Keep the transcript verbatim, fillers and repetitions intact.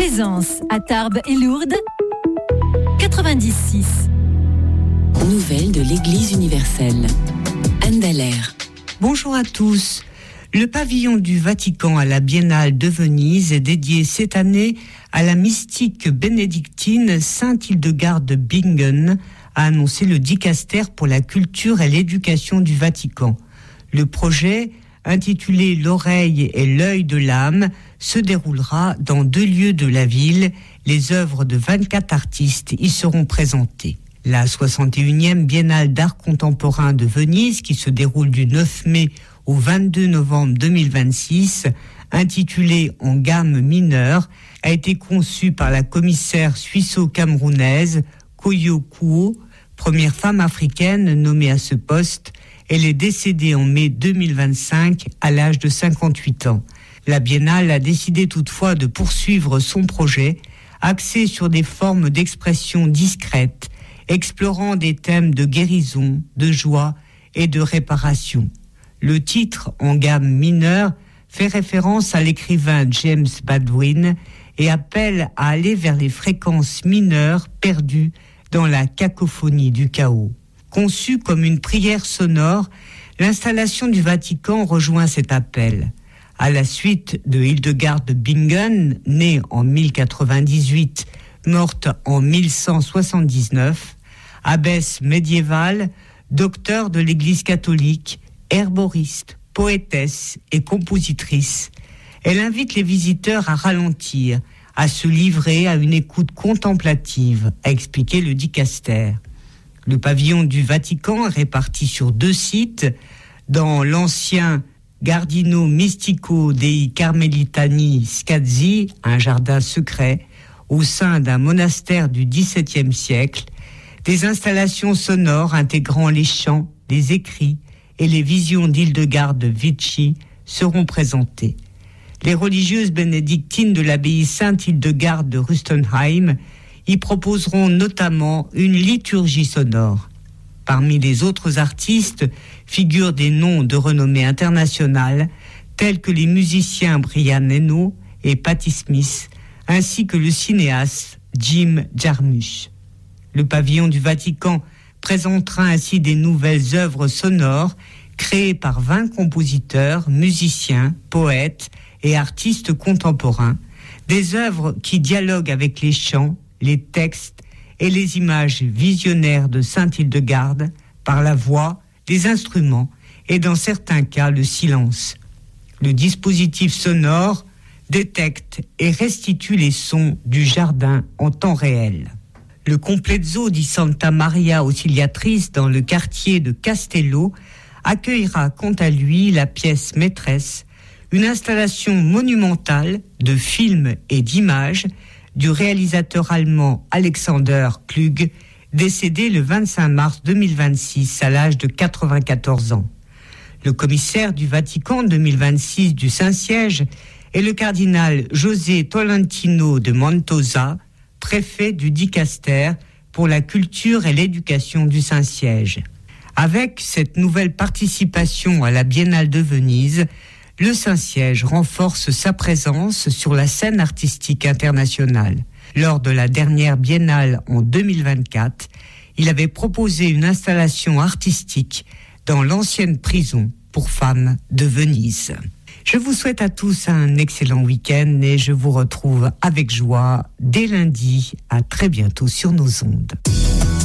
Présence à Tarbes et Lourdes, quatre-vingt-dix virgule six. Nouvelles de l'Église universelle. Anne Dallaire. Bonjour à tous. Le pavillon du Vatican à la Biennale de Venise est dédié cette année à la mystique bénédictine Sainte Hildegarde Bingen, a annoncé le dicaster pour la culture et l'éducation du Vatican. Le projet, intitulé L'oreille et l'œil de l'âme, se déroulera dans deux lieux de la ville. Les œuvres de vingt-quatre artistes y seront présentées. La soixante et unième Biennale d'art contemporain de Venise, qui se déroule du neuf mai au vingt-deux novembre deux mille vingt-six, intitulée En gamme mineure, a été conçue par la commissaire suisse-camerounaise Koyo Kuo, première femme africaine nommée à ce poste. Elle est décédée en mai deux mille vingt-cinq à l'âge de cinquante-huit ans. La Biennale a décidé toutefois de poursuivre son projet, axé sur des formes d'expression discrètes, explorant des thèmes de guérison, de joie et de réparation. Le titre, En gamme mineure, fait référence à l'écrivain James Baldwin et appelle à aller vers les fréquences mineures perdues dans la cacophonie du chaos. Conçue comme une prière sonore, l'installation du Vatican rejoint cet appel. À la suite de Hildegarde Bingen, née en mille quatre-vingt-dix-huit, morte en mille cent soixante-dix-neuf, abbesse médiévale, docteur de l'Église catholique, herboriste, poétesse et compositrice, elle invite les visiteurs à ralentir, à se livrer à une écoute contemplative, a expliqué le dicaster. Le pavillon du Vatican est réparti sur deux sites, dans l'ancien Giardino Mistico dei Carmelitani Scazzi, un jardin secret, au sein d'un monastère du dix-septième siècle, des installations sonores intégrant les chants, les écrits et les visions d'Hildegarde Vici seront présentées. Les religieuses bénédictines de l'abbaye Sainte-Hildegarde de Rustenheim y proposeront notamment une liturgie sonore. Parmi les autres artistes figurent des noms de renommée internationale, tels que les musiciens Brian Eno et Patti Smith, ainsi que le cinéaste Jim Jarmusch. Le pavillon du Vatican présentera ainsi des nouvelles œuvres sonores créées par vingt compositeurs, musiciens, poètes et artistes contemporains, des œuvres qui dialoguent avec les chants, les textes et les images visionnaires de Sainte Hildegarde par la voix, les instruments et dans certains cas le silence. Le dispositif sonore détecte et restitue les sons du jardin en temps réel. Le Complezzo di Santa Maria Ausiliatrice dans le quartier de Castello accueillera quant à lui la pièce maîtresse, une installation monumentale de films et d'images du réalisateur allemand Alexander Klug, décédé le vingt-cinq mars deux mille vingt-six à l'âge de quatre-vingt-quatorze ans. Le commissaire du Vatican deux mille vingt-six du Saint-Siège est le cardinal José Tolentino de Montosa, préfet du dicaster pour la culture et l'éducation du Saint-Siège. Avec cette nouvelle participation à la Biennale de Venise, le Saint-Siège renforce sa présence sur la scène artistique internationale. Lors de la dernière Biennale en deux mille vingt-quatre, il avait proposé une installation artistique dans l'ancienne prison pour femmes de Venise. Je vous souhaite à tous un excellent week-end et je vous retrouve avec joie dès lundi. À très bientôt sur nos ondes.